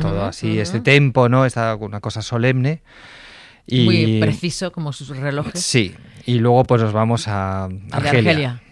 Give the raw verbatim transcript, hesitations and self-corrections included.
todo Ujú, así, ujú. este tempo, ¿no? Esta una cosa solemne. Y, Muy preciso como sus relojes. sí, y luego pues nos vamos a A de Argelia. Argelia.